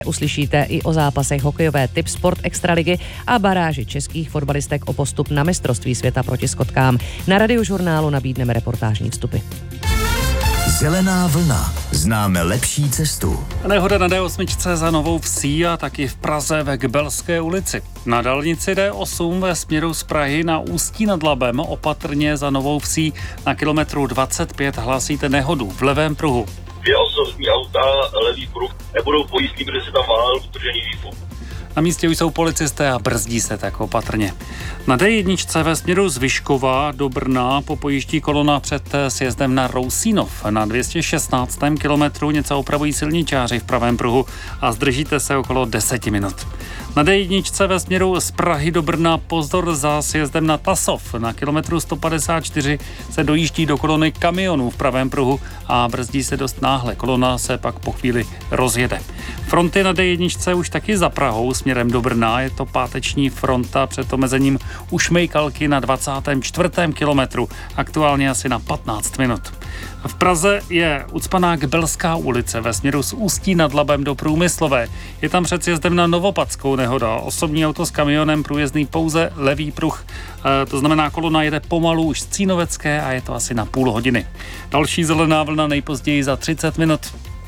Uslyšíte i o zápasech hokejové Tip Sport Extraligy a baráži českých fotbalistek o postup na mistrovství světa proti Skotkám. Na Radiožurnálu nabídneme reportážní vstupy. Zelená vlna. Známe lepší cestu. Nehoda na D8 za Novou Vsí a taky v Praze ve Kbelské ulici. Na dálnici D8 ve směru z Prahy na Ústí nad Labem opatrně za Novou Vsí na kilometru 25 hlásíte nehodu v levém pruhu. 2 osobní auta, levý pruh, nebudou pojistný, protože se tam váhal utržený výfuk. Na místě už jsou policisté a brzdí se tak opatrně. Na D1 ve směru z Vyškova do Brna popojíždí kolona před sjezdem na Rousínov. Na 216. kilometru něco opravují silničáři v pravém pruhu a zdržíte se okolo 10 minut. Na D1 ve směru z Prahy do Brna pozor za sjezdem na Tasov. Na kilometru 154 se dojíždí do kolony kamionů v pravém pruhu a brzdí se dost náhle. Kolona se pak po chvíli rozjede. Fronty na D1 už taky za Prahou směrem do Brna. Je to páteční fronta před omezením u Šmejkalky na 24. kilometru. Aktuálně asi na 15 minut. V Praze je ucpaná Kbelská ulice ve směru z Ústí nad Labem do Průmyslové. Je tam před sjezdem na Novopadskou nehoda. Osobní auto s kamionem, průjezdný pouze levý pruh. To znamená, kolona jede pomalu už z Cínovecké a je to asi na půl hodiny. Další zelená vlna nejpozději za 30 minut.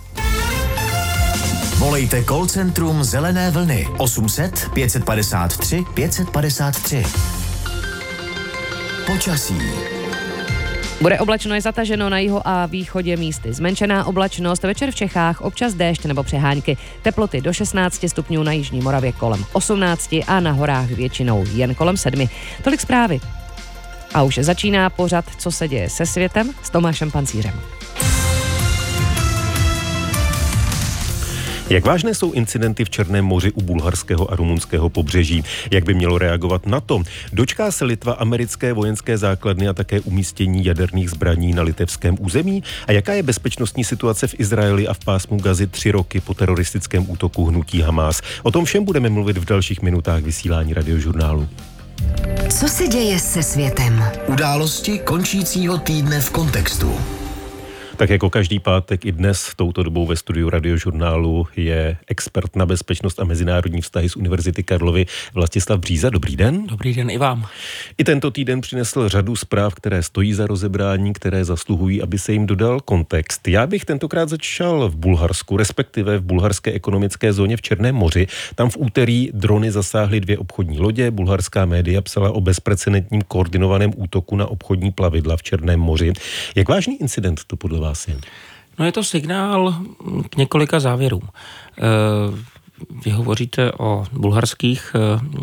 Volejte call centrum Zelené vlny 800 553 553. Počasí. Bude oblačno, je zataženo na jihu a východě místy. Zmenšená oblačnost, večer v Čechách občas déšť nebo přehánky. Teploty do 16 stupňů na jižní Moravě kolem 18 a na horách většinou jen kolem 7. Tolik zprávy. A už začíná pořad Co se děje se světem s Tomášem Pancířem. Jak vážné jsou incidenty v Černém moři u bulharského a rumunského pobřeží? Jak by mělo reagovat NATO? Dočká se Litva americké vojenské základny a také umístění jaderných zbraní na litevském území? A jaká je bezpečnostní situace v Izraeli a v pásmu Gazy 3 roky po teroristickém útoku hnutí Hamás? O tom všem budeme mluvit v dalších minutách vysílání Radiožurnálu. Co se děje se světem? Události končícího týdne v kontextu. Tak jako každý pátek i dnes touto dobou ve studiu Radiožurnálu je expert na bezpečnost a mezinárodní vztahy z Univerzity Karlovy Vlastislav Bříza. Dobrý den. Dobrý den i vám. I tento týden přinesl řadu zpráv, které stojí za rozebrání, které zasluhují, aby se jim dodal kontext. Já bych tentokrát začal v Bulharsku, respektive v bulharské ekonomické zóně v Černém moři. Tam v úterý drony zasáhly 2 obchodní lodě. Bulharská média psala o bezprecedentním koordinovaném útoku na obchodní plavidla v Černém moři. Jak vážný incident to podle vás je? No je to signál k několika závěrům. Vy hovoříte o bulharských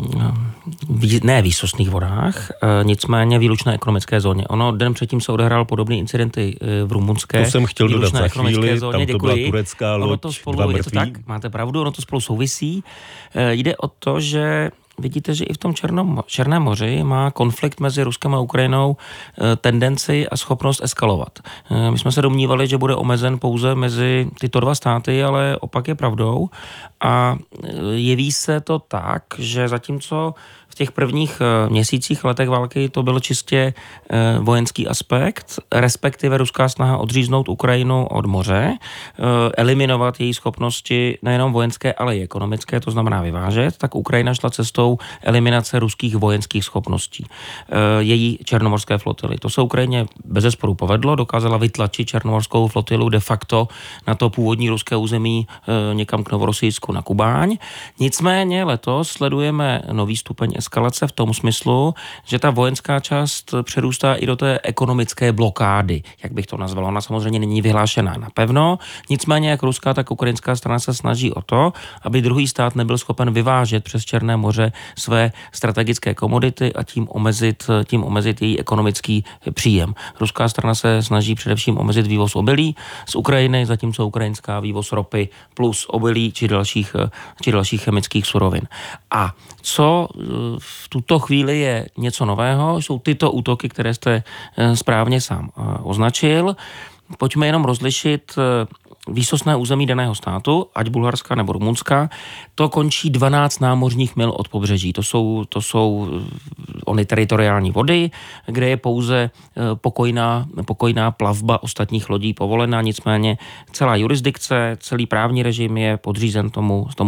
ne výsostných vodách, nicméně výlučné ekonomické zóně. Ono den předtím se odehrál podobný incidenty v rumunské. To jsem chtěl dodat za chvíli, zóně. Tam to byla turecká loď, 2 mrtví. Je to tak, máte pravdu, ono to spolu souvisí. Jde o to, že vidíte, že i v tom Černém moři má konflikt mezi Ruskem a Ukrajinou tendenci a schopnost eskalovat. My jsme se domnívali, že bude omezen pouze mezi tyto 2 státy, ale opak je pravdou a jeví se to tak, že zatímco v těch prvních měsících, letech války to byl čistě vojenský aspekt, respektive ruská snaha odříznout Ukrajinu od moře, eliminovat její schopnosti nejenom vojenské, ale i ekonomické, to znamená vyvážet, tak Ukrajina šla cestou eliminace ruských vojenských schopností. Její černomorské flotily. To se Ukrajině bezesporu povedlo, dokázala vytlačit černomorskou flotilu de facto na to původní ruské území někam k Novorosijsku na Kubáň. Nicméně letos sledujeme nový stupeň eskalace v tom smyslu, že ta vojenská část přerůstá i do té ekonomické blokády, jak bych to nazval. Ona samozřejmě není vyhlášená napevno, nicméně jak ruská, tak ukrajinská strana se snaží o to, aby druhý stát nebyl schopen vyvážet přes Černé moře své strategické komodity a tím omezit její ekonomický příjem. Ruská strana se snaží především omezit vývoz obilí z Ukrajiny, zatímco ukrajinská vývoz ropy plus obilí či dalších chemických surovin. A co v tuto chvíli je něco nového, jsou tyto útoky, které jste správně sám označil. Pojďme jenom rozlišit výsostné území daného státu, ať Bulharska nebo Rumunska. To končí 12 námořních mil od pobřeží. To jsou ony teritoriální vody, kde je pouze pokojná plavba ostatních lodí povolená, nicméně celá jurisdikce, celý právní režim je podřízen tomu